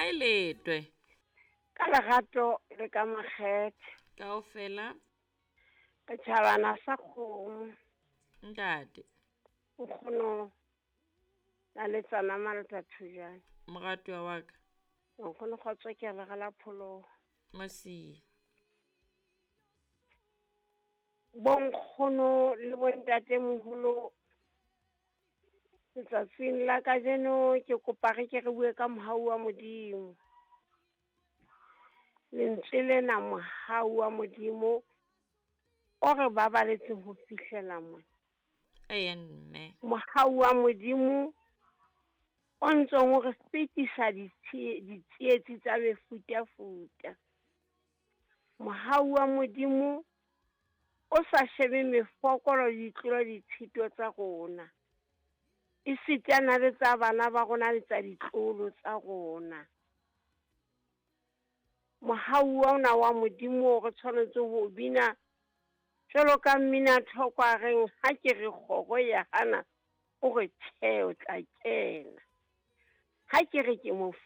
Hae letwe. Ka lerato le ka makgethe. Kaofela. Ka tšhabana sa kgomo. Ntate. Nkgono na le tsana maleta thujane. Moratwa wa ka. Nkgono kgotswa ke le gala pholo. Masi. Bonkgono le bontate moholo letsatsing la kajeno ke kopa re bue ka mohau wa Modimo. Lentswe lena mohau wa Modimo o re babaletse ho fihlela mona. Mme. Mohau wa Modimo o ntsong o re fetisa ditsietsi tsa mefutafuta. Mohau wa Modimo o sa shebe mefokolo ditlolo ditshito tsa rona. E sitana le tsa bana ba rona le tsa ditlolo tsa rona. Mohau wa Modimo re tshwanetse ho bina jwalo ka mmina thoko a reng ha ke re kgogo ya hana o re tjhe o tla kena. Ha ke re ke mo